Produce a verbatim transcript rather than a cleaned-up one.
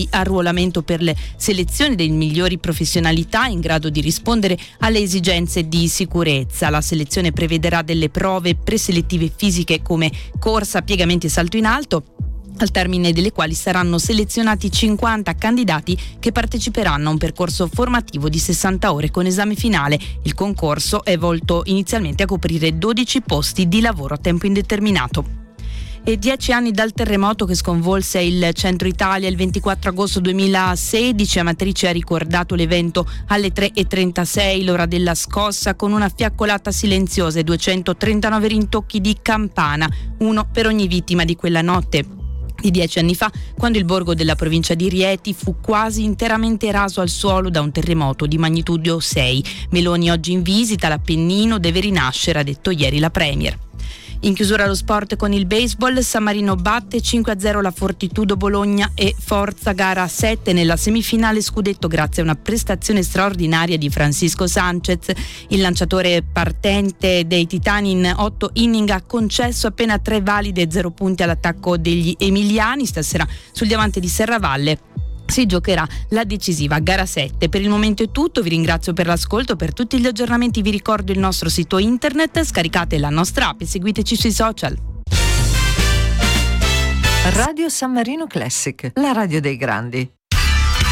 di arruolamento per le selezioni delle migliori professionalità in grado di rispondere alle esigenze di sicurezza. La selezione prevederà delle prove preselettive fisiche come corsa, piegamenti e salto in alto, al termine delle quali saranno selezionati cinquanta candidati che parteciperanno a un percorso formativo di sessanta ore con esame finale. Il concorso è volto inizialmente a coprire dodici posti di lavoro a tempo indeterminato. E dieci anni dal terremoto che sconvolse il centro Italia il ventiquattro agosto duemilasedici, Amatrice ha ricordato l'evento alle tre e trentasei, l'ora della scossa, con una fiaccolata silenziosa e duecentotrentanove rintocchi di campana, uno per ogni vittima di quella notte di dieci anni fa, quando il borgo della provincia di Rieti fu quasi interamente raso al suolo da un terremoto di magnitudo sei. Meloni oggi in visita all'Appennino deve rinascere, ha detto ieri la Premier. In chiusura lo sport con il baseball, San Marino batte cinque a zero la Fortitudo Bologna e forza gara sette nella semifinale scudetto grazie a una prestazione straordinaria di Francisco Sanchez. Il lanciatore partente dei Titani in otto inning ha concesso appena tre valide e zero punti all'attacco degli emiliani. Stasera sul diamante di Serravalle si giocherà la decisiva gara sette. Per il momento è tutto, vi ringrazio per l'ascolto. Per tutti gli aggiornamenti vi ricordo il nostro sito internet, scaricate la nostra app e seguiteci sui social. Radio San Marino Classic, la radio dei grandi.